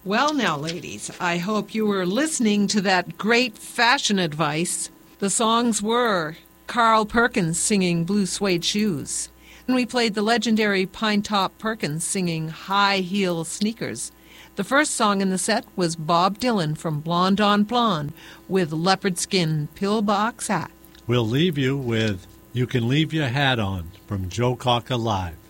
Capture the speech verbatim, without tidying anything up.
Well, now, ladies, I hope you were listening to that great fashion advice. The songs were Carl Perkins singing Blue Suede Shoes, and we played the legendary Pine Top Perkins singing High Heel Sneakers. The first song in the set was Bob Dylan from Blonde on Blonde with Leopard Skin Pillbox Hat. We'll leave you with You Can Leave Your Hat On from Joe Cocker Live.